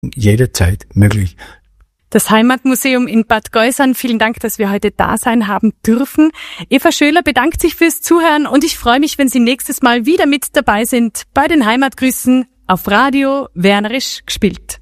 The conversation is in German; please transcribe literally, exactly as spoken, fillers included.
jederzeit möglich. Das Heimatmuseum in Bad Geusern, vielen Dank, dass wir heute da sein haben dürfen. Eva Schöler bedankt sich fürs Zuhören und ich freue mich, wenn Sie nächstes Mal wieder mit dabei sind bei den Heimatgrüßen auf Radio Wernerisch gespielt.